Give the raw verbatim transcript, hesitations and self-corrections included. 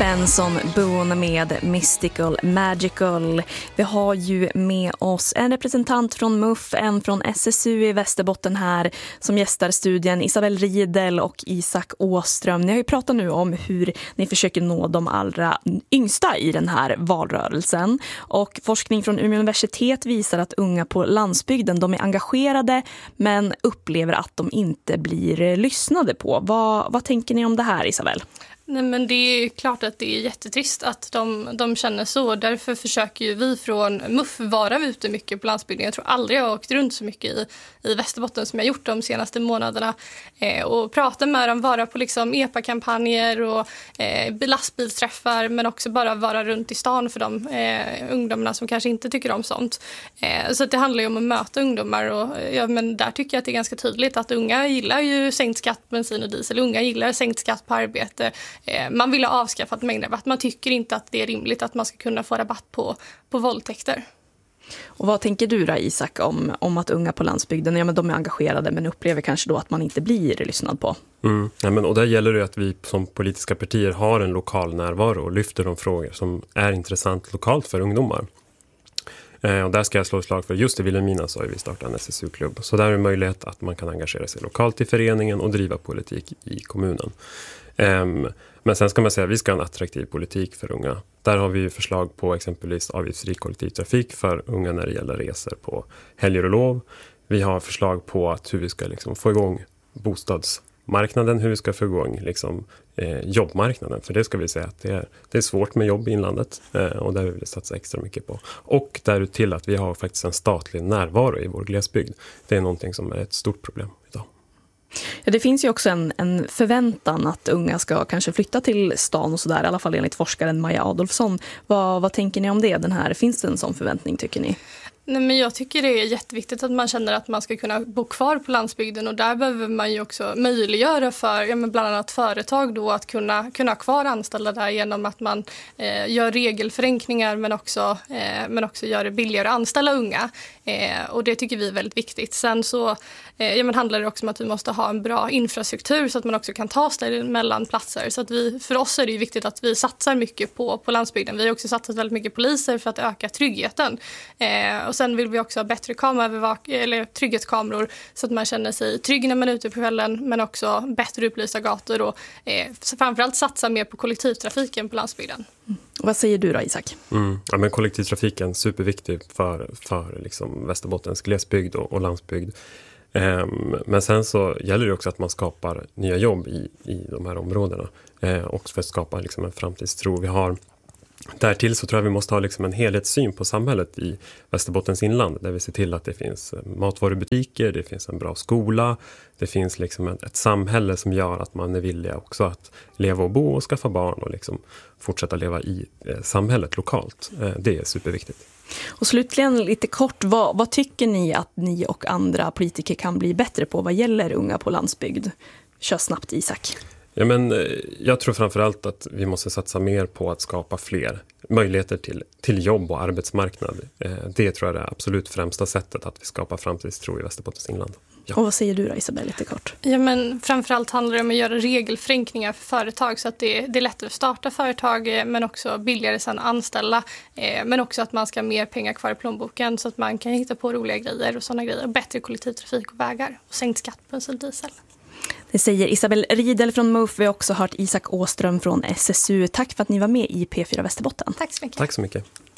Benson Boone med Mystical Magical. Vi har ju med oss en representant från M U F, en från S S U i Västerbotten här som gästar studien, Isabel Riedel och Isak Åström. Ni har ju pratat nu om hur ni försöker nå de allra yngsta i den här valrörelsen. Och forskning från Umeå universitet visar att unga på landsbygden, de är engagerade men upplever att de inte blir lyssnade på. Vad, vad tänker ni om det här, Isabel? Nej, men det är klart att det är jättetrist att de, de känner så. Därför försöker ju vi från M U F vara ute mycket på landsbygden. Jag tror aldrig jag har åkt runt så mycket i, i Västerbotten som jag gjort de senaste månaderna. Eh, och prata med dem, vara på liksom E P A-kampanjer och eh, lastbilsträffar. Men också bara vara runt i stan för de eh, ungdomarna som kanske inte tycker om sånt. Eh, så att det handlar ju om att möta ungdomar. Och, ja, men där tycker jag att det är ganska tydligt att unga gillar ju sänkt skatt på bensin och diesel. Unga gillar sänkt skatt på arbete. Man vill ha avskaffat mängdrabatt. Man tycker inte att det är rimligt att man ska kunna få rabatt på, på våldtäkter. Och vad tänker du då, Isak, om, om att unga på landsbygden, ja, men de är engagerade men upplever kanske då att man inte blir lyssnad på? Mm. Ja, men, och där gäller det att vi som politiska partier har en lokal närvaro och lyfter de frågor som är intressant lokalt för ungdomar. Eh, och där ska jag slå ett slag för just i Vilhelmina så har vi startat en S S U-klubb. Så där är det möjlighet att man kan engagera sig lokalt i föreningen och driva politik i kommunen. Um, men sen ska man säga att vi ska ha en attraktiv politik för unga. Där har vi ju förslag på exempelvis avgiftsfri kollektivtrafik för unga när det gäller resor på helger och lov. Vi har förslag på att hur vi ska liksom få igång bostadsmarknaden, hur vi ska få igång liksom, eh, jobbmarknaden. För det ska vi säga att det är, det är svårt med jobb i inlandet eh, och där vill vi satsa extra mycket på. Och därutill att vi har faktiskt en statlig närvaro i vår glesbygd. Det är någonting som är ett stort problem idag. Ja, det finns ju också en, en förväntan att unga ska kanske flytta till stan och sådär, i alla fall enligt forskaren Maja Adolfsson. Vad, vad tänker ni om det? Den här, finns det en sån förväntning, tycker ni? Nej, men jag tycker det är jätteviktigt att man känner att man ska kunna bo kvar på landsbygden och där behöver man ju också möjliggöra för ja, men bland annat företag då att kunna, kunna ha kvar anställda där genom att man eh, gör regelförenklingar men också, eh, men också gör det billigare att anställa unga. Eh, och det tycker vi är väldigt viktigt. Sen så eh, ja, men handlar det också om att vi måste ha en bra infrastruktur så att man också kan ta sig mellan platser. Så att vi, för oss är det ju viktigt att vi satsar mycket på, på landsbygden. Vi har också satsat väldigt mycket poliser för att öka tryggheten. Eh, och sen vill vi också ha bättre kameraövervak- eller trygghetskameror så att man känner sig trygg när man är ute på kvällen men också bättre upplysta gator och eh, framförallt satsa mer på kollektivtrafiken på landsbygden. Mm. Vad säger du då, Isak? Mm. Ja, men kollektivtrafiken är superviktig för, för liksom Västerbottens glesbygd och, och landsbygd. Um, men sen så gäller det också att man skapar nya jobb i, i de här områdena. Uh, också för att skapa liksom en framtidstro. Vi har Därtill så tror jag vi måste ha liksom en helhetssyn på samhället i Västerbottens inland där vi ser till att det finns matvarubutiker, det finns en bra skola, det finns liksom ett, ett samhälle som gör att man är villig också att leva och bo och skaffa barn och liksom fortsätta leva i eh, samhället lokalt. Eh, det är superviktigt. Och slutligen lite kort, vad, vad tycker ni att ni och andra politiker kan bli bättre på vad gäller unga på landsbygd? Kör snabbt, Isak. Ja, men jag tror framförallt att vi måste satsa mer på att skapa fler möjligheter till, till jobb och arbetsmarknad. Det tror jag är det absolut främsta sättet att vi skapar framtidstro i Västerbottens inland. Ja. Och vad säger du då, Isabel, lite kort? Ja, men framförallt handlar det om att göra regelförenklingar för företag så att det, det är lättare att starta företag men också billigare sen anställa. Eh, men också att man ska ha mer pengar kvar i plånboken så att man kan hitta på roliga grejer och sådana grejer. Bättre kollektivtrafik och vägar och sänkt skatt på bensin och diesel. Det säger Isabel Riedel från M U F. Vi har också hört Isak Åström från S S U. Tack för att ni var med i P fyra Västerbotten. Tack så mycket. Tack så mycket.